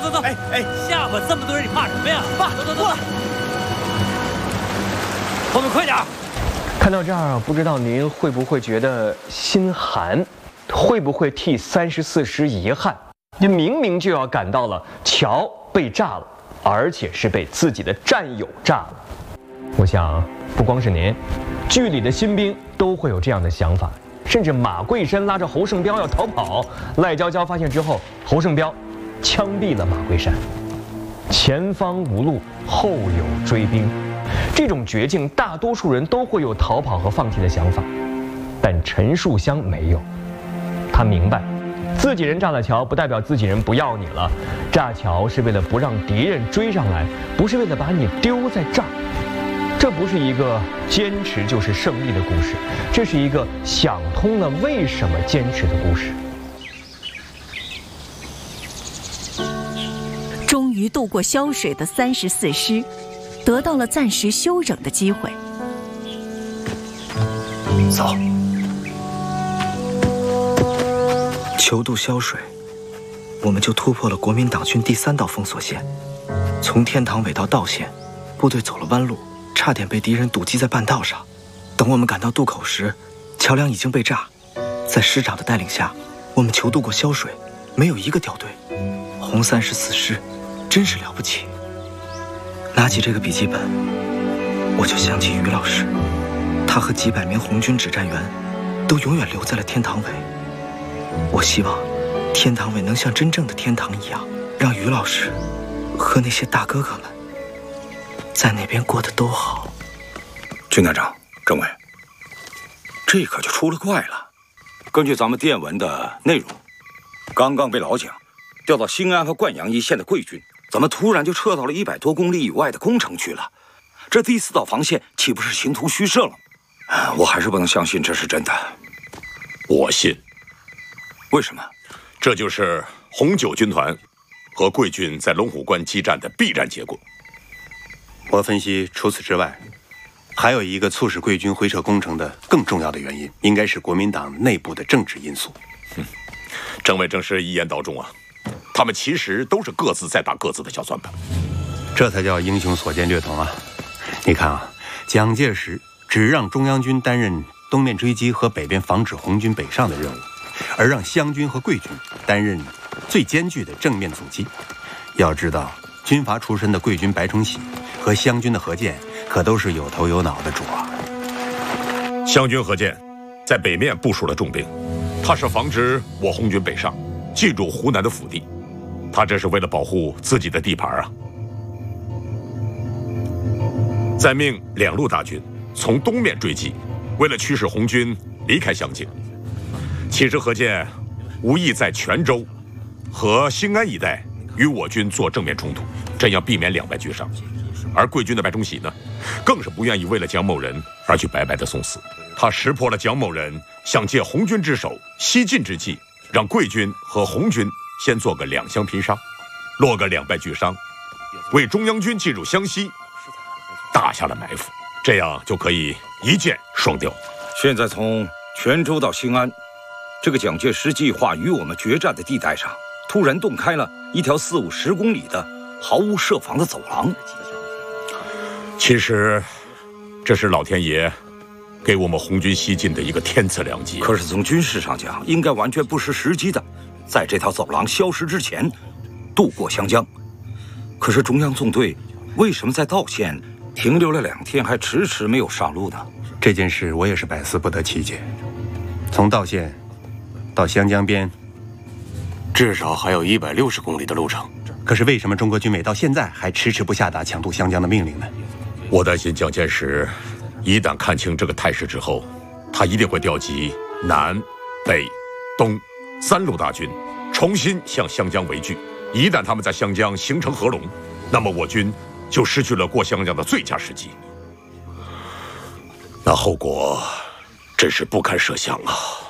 走！哎，下巴这么多人，你怕什么呀？爸，走！后面快点！ 看到这儿，不知道您会不会觉得心寒，会不会替34师遗憾？您明明就要赶到了，桥被炸了，而且是被自己的战友炸了。我想，不光是您，剧里的新兵都会有这样的想法。甚至马桂山拉着侯胜彪要逃跑，赖娇娇发现之后，侯胜彪枪毙了马桂山。前方无路，后有追兵。这种绝境，大多数人都会有逃跑和放弃的想法，但陈树湘没有。他明白，自己人炸了桥，不代表自己人不要你了。炸桥是为了不让敌人追上来，不是为了把你丢在这儿。这不是一个坚持就是胜利的故事，这是一个想通了为什么坚持的故事。 终于渡过潇水的34师，得到了暂时休整的机会。 走，求渡潇水，我们就突破了国民党军第3道封锁线，从天堂尾到道线，部队走了弯路。差点被敌人堵击在半道上。等我们赶到渡口时，桥梁已经被炸。在师长的带领下，我们求渡过潇水，没有一个掉队。红34师真是了不起。拿起这个笔记本，我就想起于老师，他和几百名红军指战员都永远留在了天堂尾。我希望天堂尾能像真正的天堂一样，让于老师和那些大哥哥们在那边过得都好。 军团长、政委，这可就出了怪了。根据咱们电文的内容，刚刚被老蒋调到兴安和灌阳一线的桂军，怎么突然就撤到了100多公里以外的宫城去了？这第4道防线岂不是形同虚设了？我还是不能相信这是真的。 我信。 为什么？ 这就是红9军团和桂军在龙虎关激战的必然结果。 我分析，除此之外，还有一个促使桂军回撤攻城的更重要的原因，应该是国民党内部的政治因素。 政委正是一言道中啊，他们其实都是各自在打各自的小算盘， 这才叫英雄所见略同啊！你看啊，蒋介石只让中央军担任东面追击和北边防止红军北上的任务，而让湘军和桂军担任最艰巨的正面阻击。要知道，军阀出身的桂军白崇禧和湘军的何键可都是有头有脑的主啊。 湘军何键在北面部署了重兵，他是防止我红军北上，进入湖南的腹地，他这是为了保护自己的地盘啊。再命2路大军从东面追击，为了驱使红军离开湘境。其实何键无意在泉州和兴安一带与我军做正面冲突，这样避免两败俱伤。而桂军的白崇禧呢，更是不愿意为了蒋某人而去白白的送死。他识破了蒋某人想借红军之手西进之计，让桂军和红军先做个两相拼杀，落个两败俱伤，为中央军进入湘西打下了埋伏，这样就可以一箭双雕。 现在从泉州到兴安，这个蒋介石计划与我们决战的地带上，突然洞开了一条4、50公里的毫无设防的走廊。 其实，这是老天爷给我们红军西进的一个天赐良机。 可是从军事上讲，应该完全不失时机的，在这条走廊消失之前渡过湘江。可是中央纵队为什么在道县停留了2天，还迟迟没有上路呢？ 这件事我也是百思不得其解。从道县到湘江边， 至少还有160公里的路程。 可是为什么中国军委到现在还迟迟不下达抢渡湘江的命令呢？ 我担心蒋介石一旦看清这个态势之后，他一定会调集南、北、东3路大军，重新向湘江围拒。一旦他们在湘江形成合拢，那么我军就失去了过湘江的最佳时机，那后果真是不堪设想啊！